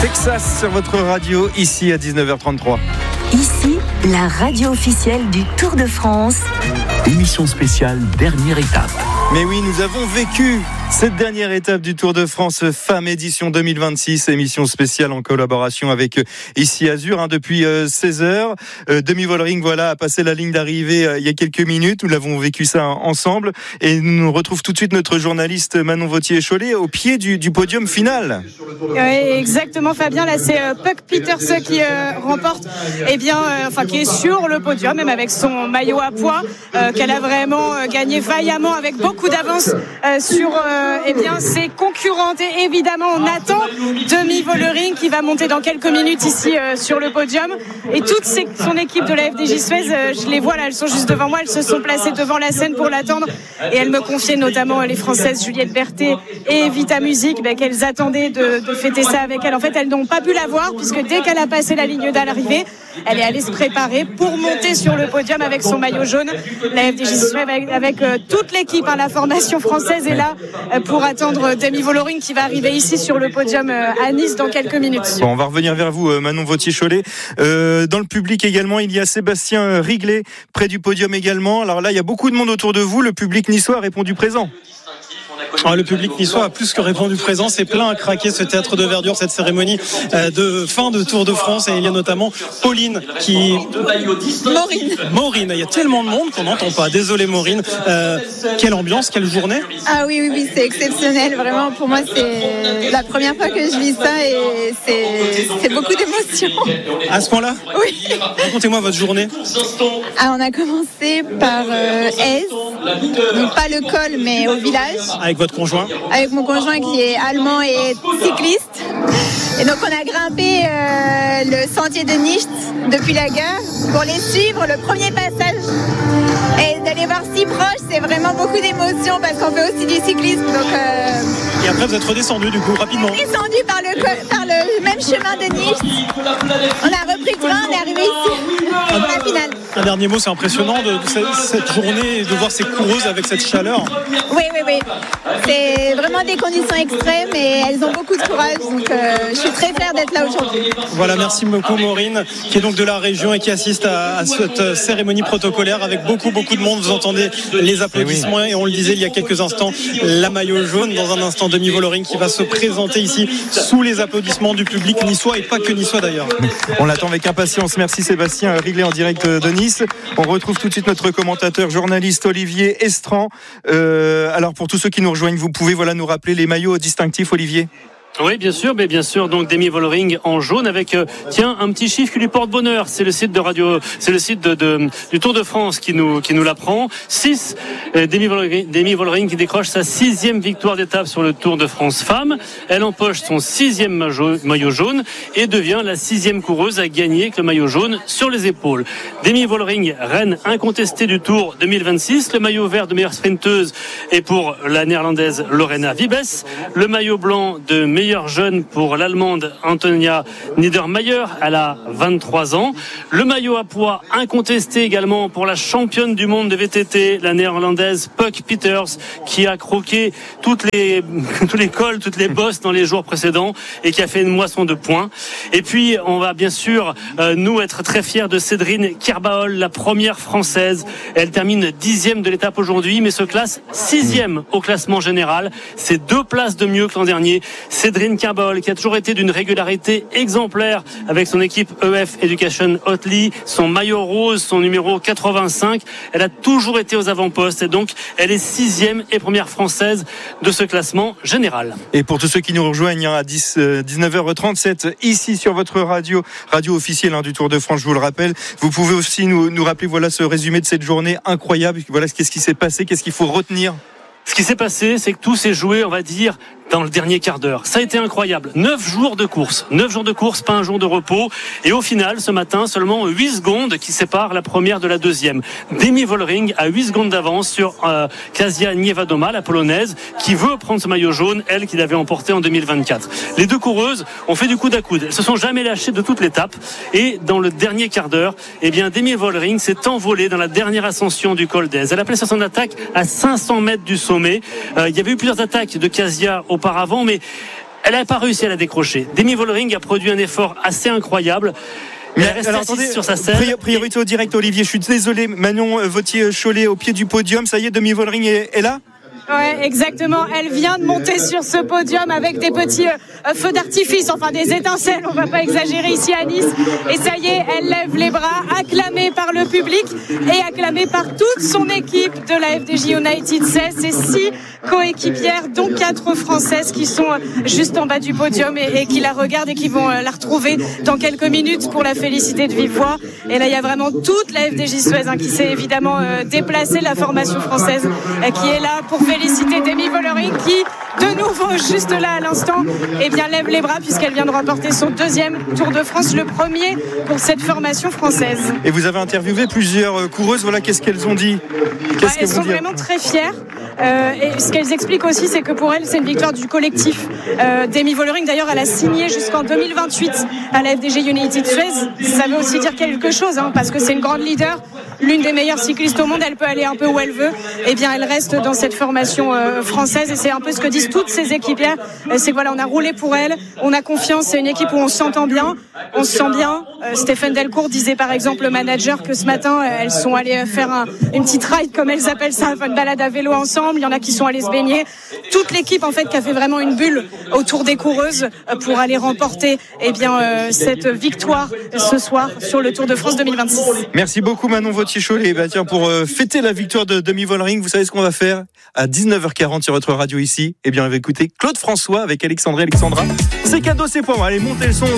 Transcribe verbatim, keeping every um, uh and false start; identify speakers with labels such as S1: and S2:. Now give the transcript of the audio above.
S1: Texas sur votre radio, ici à dix-neuf heures trente-trois.
S2: Ici, la radio officielle du Tour de France.
S3: Émission spéciale, dernière étape.
S1: Mais oui, nous avons vécu cette dernière étape du Tour de France Femmes édition deux mille vingt-six, émission spéciale en collaboration avec Ici Azur hein, depuis euh, seize heures. Euh, Demi Vollering voilà, a passé la ligne d'arrivée euh, il y a quelques minutes. Nous l'avons vécu ça ensemble. Et nous retrouve tout de suite notre journaliste Manon Vauthier-Cholet au pied du, du podium final.
S4: Oui, exactement Fabien. Là, c'est euh, Puck Pieterse qui euh, remporte, eh bien, euh, enfin qui est sur le podium, même avec son maillot à pois, euh, qu'elle a vraiment euh, gagné vaillamment avec beaucoup d'avance euh, sur... Euh, Eh bien, ses concurrentes. Et évidemment, on attend Demi Vollering qui va monter dans quelques minutes ici euh, sur le podium. Et toute ses, son équipe de la F D J Suez, euh, je les vois là, elles sont juste devant moi. Elles se sont placées devant la scène pour l'attendre. Et elles me confiaient notamment les Françaises Juliette Berthet et Vita Music bah, qu'elles attendaient de, de fêter ça avec elle. En fait, elles n'ont pas pu la voir puisque dès qu'elle a passé la ligne d'arrivée, elle est allée se préparer pour monter sur le podium avec son maillot jaune. La F D J Suez avec, avec euh, toute l'équipe, hein, la formation française est là euh, pour attendre Demi Vollering qui va arriver ici sur le podium euh, à Nice dans quelques minutes.
S1: Bon, on va revenir vers vous, euh, Manon Vauthier-Cholet. Euh, dans le public également, il y a Sébastien Riglet près du podium également. Alors là, il y a beaucoup de monde autour de vous. Le public niçois a répondu présent.
S5: Ah, le public niçois a plus que répondu présent, c'est plein à craquer ce théâtre de verdure, cette cérémonie euh, de fin de Tour de France. Et il y a notamment Pauline qui...
S6: Maureen.
S5: Maureen, il y a tellement de monde qu'on n'entend pas. Désolé Maureen. Euh, quelle ambiance, quelle journée.
S6: Ah oui, oui, oui, c'est exceptionnel. Vraiment, pour moi, c'est la première fois que je vis ça et c'est, c'est beaucoup d'émotions.
S5: À ce point-là ?
S6: Oui.
S5: Racontez-moi votre journée.
S6: Ah, on a commencé par euh, Aise, donc pas le col, mais au village.
S5: Avec votre conjoint ?
S6: Avec mon conjoint qui est allemand et cycliste. Et donc on a grimpé euh, le sentier de Nicht depuis la gare pour les suivre, le premier passage. Et d'aller voir si proche, c'est vraiment beaucoup d'émotions parce qu'on fait aussi du cyclisme. Donc, euh...
S5: Et après vous êtes redescendu du coup rapidement.
S6: Descendu par le, par le même chemin de Nicht. On a repris le train, on est arrivé ici pour la finale.
S5: Un dernier mot, c'est impressionnant de, de cette, cette journée et de voir ces coureuses avec cette chaleur.
S6: Oui, oui, oui. C'est vraiment des conditions extrêmes et elles ont beaucoup de courage. Donc euh, je suis très fière d'être là aujourd'hui.
S5: Voilà, merci beaucoup Maureen, qui est donc de la région et qui assiste à, à cette cérémonie protocolaire avec beaucoup, beaucoup de monde. Vous entendez les applaudissements et on le disait il y a quelques instants, la maillot jaune. Dans un instant, Demi Vollering qui va se présenter ici sous les applaudissements du public niçois et pas que niçois d'ailleurs.
S1: On l'attend avec impatience. Merci Sébastien Riglet en direct de Nice. On retrouve tout de suite notre commentateur, journaliste Olivier Estran. Euh, alors pour tous ceux qui nous rejoignent, vous pouvez voilà, nous rappeler les maillots distinctifs, Olivier ?
S7: Oui, bien sûr, mais bien sûr. Donc Demi Vollering en jaune avec euh, tiens un petit chiffre qui lui porte bonheur. C'est le site de radio, c'est le site de, de du Tour de France qui nous qui nous l'apprend. six euh, Demi Vollering, Demi Vollering qui décroche sa sixième victoire d'étape sur le Tour de France Femmes. Elle empoche son sixième maillot jaune et devient la sixième coureuse à gagner avec le maillot jaune sur les épaules. Demi Vollering, reine incontestée du Tour deux mille vingt-six. Le maillot vert de meilleure sprinteuse est pour la néerlandaise Lorena Wiebes. Le maillot blanc de meilleure jeune pour l'allemande Antonia Niedermayer, elle a vingt-trois ans. Le maillot à pois incontesté également pour la championne du monde de V T T, la néerlandaise Puck Pieterse, qui a croqué toutes les, tous les cols, toutes les bosses dans les jours précédents et qui a fait une moisson de points. Et puis, on va bien sûr, euh, nous, être très fiers de Cédrine Kerbaol, la première française. Elle termine dixième de l'étape aujourd'hui, mais se classe sixième au classement général. C'est deux places de mieux que l'an dernier. Cédrine Kerbaol, qui a toujours été d'une régularité exemplaire avec son équipe E F Education Oatly, son maillot rose, son numéro quatre-vingt-cinq. Elle a toujours été aux avant-postes et donc elle est sixième et première française de ce classement général.
S1: Et pour tous ceux qui nous rejoignent à dix, euh, dix-neuf heures trente-sept, ici sur votre radio, radio officielle hein, du Tour de France, je vous le rappelle, vous pouvez aussi nous, nous rappeler voilà, ce résumé de cette journée incroyable. Voilà, qu'est-ce qui s'est passé, qu'est-ce qu'il faut retenir ?
S7: Ce qui s'est passé, c'est que tout s'est joué, on va dire, dans le dernier quart d'heure. Ça a été incroyable. Neuf jours de course. Neuf jours de course, pas un jour de repos. Et au final, ce matin, seulement huit secondes qui séparent la première de la deuxième. Demi Vollering a huit secondes d'avance sur euh, Kasia Niewiadoma, la polonaise, qui veut prendre ce maillot jaune, elle qui l'avait emporté en deux mille vingt-quatre. Les deux coureuses ont fait du coude à coude. Elles se sont jamais lâchées de toute l'étape. Et dans le dernier quart d'heure, eh bien, Demi Vollering s'est envolée dans la dernière ascension du col d'Aise. Elle a placé son attaque à cinq cents mètres du sommet. Euh, il y avait eu plusieurs attaques de Kasia auparavant, mais Elle n'a pas réussi à la décrocher. Demi Vollering a produit un effort assez incroyable.
S1: Mais
S7: elle reste
S1: alors,
S7: assise
S1: attendez,
S7: sur sa selle.
S1: Priorité au direct, Olivier. Je suis désolé. Manon Vauthier-Cholet au pied du podium. Ça y est, Demi Vollering est, est là.
S4: Ouais, exactement. Elle vient de monter sur ce podium avec des petits euh, feux d'artifice, enfin des étincelles, on va pas exagérer ici à Nice. Et ça y est, elle lève les bras, acclamée par le public et acclamée par toute son équipe de la F D J United seize. C'est six coéquipières, dont quatre françaises qui sont juste en bas du podium et, et qui la regardent et qui vont la retrouver dans quelques minutes pour la féliciter de vive voix. Et là, il y a vraiment toute la F D J Suez hein, qui s'est évidemment euh, déplacée, la formation française euh, qui est là pour féliciter Féliciter Demi Vollering qui, de nouveau, juste là à l'instant, eh bien, lève les bras puisqu'elle vient de remporter son deuxième Tour de France, le premier pour cette formation française.
S1: Et vous avez interviewé plusieurs coureuses, voilà, qu'est-ce qu'elles ont dit? Qu'est-ce
S4: ouais, Elles sont dire vraiment très fières. Euh, et ce qu'elles expliquent aussi, c'est que pour elles, c'est une victoire du collectif. Euh, Demi Vollering, d'ailleurs, elle a signé jusqu'en deux mille vingt-huit à la F D J United Suez. Ça veut aussi dire quelque chose, hein, parce que c'est une grande leader, l'une des meilleures cyclistes au monde. Elle peut aller un peu où elle veut. Eh bien, elle reste dans cette formation euh, française, et c'est un peu ce que disent toutes ses équipières. Euh, c'est que voilà, on a roulé pour elle, on a confiance. C'est une équipe où on s'entend bien, on se sent bien. Euh, Stéphane Delcourt disait par exemple, le manager, que ce matin, euh, elles sont allées faire un, une petite ride, comme elles appellent ça, une balade à vélo ensemble. Il y en a qui sont allés se baigner. Toute l'équipe en fait qui a fait vraiment une bulle autour des coureuses pour aller remporter eh bien, euh, cette victoire ce soir sur le Tour de France deux mille vingt-six.
S1: Merci beaucoup Manon Vauthier-Cholet. Bah, tiens, pour euh, fêter la victoire de Demi Vollering, vous savez ce qu'on va faire à dix-neuf heures quarante sur votre radio ici. Eh bien, on va écouter Claude François avec Alexandre et Alexandra. C'est cadeau, c'est pour moi. Allez, montez le son.